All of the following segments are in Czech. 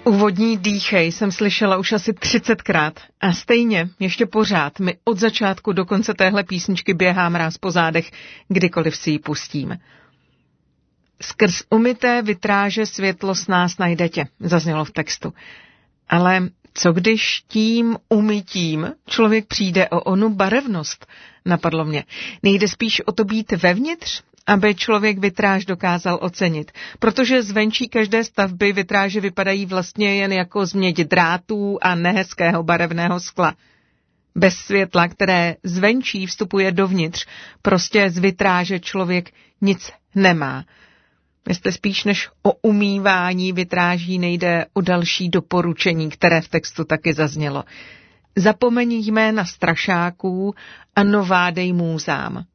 Úvodní dýchej jsem slyšela už asi 30krát a stejně ještě pořád mi od začátku do konce téhle písničky běhá mráz po zádech, kdykoliv si ji pustím. Skrz umyté vitráže světlo s nás najdete, zaznělo v textu. Ale co když tím umytím člověk přijde o onu barevnost, napadlo mě. Nejde spíš o to být vevnitř, aby člověk vitráž dokázal ocenit, protože zvenčí každé stavby vitráže vypadají vlastně jen jako změť drátů a nehezkého barevného skla. Bez světla, které zvenčí vstupuje dovnitř, prostě z vitráže člověk nic nemá. Jestli spíš než o umývání vitráží nejde o další doporučení, které v textu taky zaznělo. Zapomeň jména strašáků a nová dej můzám.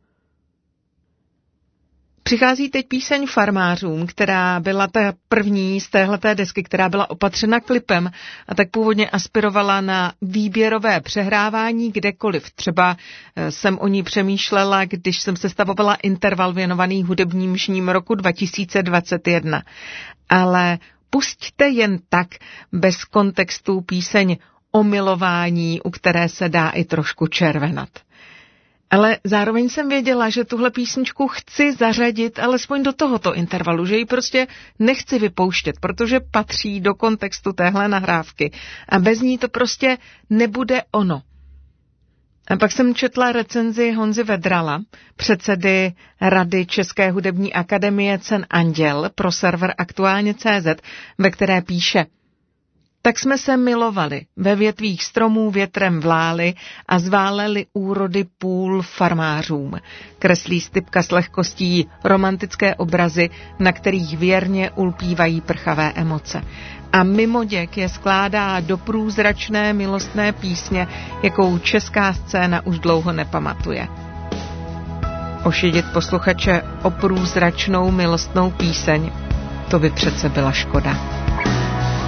Přichází teď píseň Farmářům, která byla ta první z téhleté desky, která byla opatřena klipem a tak původně aspirovala na výběrové přehrávání kdekoliv. Třeba jsem o ní přemýšlela, když jsem sestavovala interval věnovaný hudebním žním roku 2021. Ale pusťte jen tak bez kontextu píseň o milování, u které se dá i trošku červenat. Ale zároveň jsem věděla, že tuhle písničku chci zařadit alespoň do tohoto intervalu, že ji prostě nechci vypouštět, protože patří do kontextu téhle nahrávky a bez ní to prostě nebude ono. A pak jsem četla recenzi Honzy Vedrala, předsedy Rady České hudební akademie Cen Anděl pro server Aktuálně.cz, ve které píše: Tak jsme se milovali, ve větvích stromů větrem vláli a zváleli úrody půl farmářům. Kreslí Stypka s lehkostí romantické obrazy, na kterých věrně ulpívají prchavé emoce. A mimoděk je skládá do průzračné milostné písně, jakou česká scéna už dlouho nepamatuje. Ošidit posluchače o průzračnou milostnou píseň, to by přece byla škoda.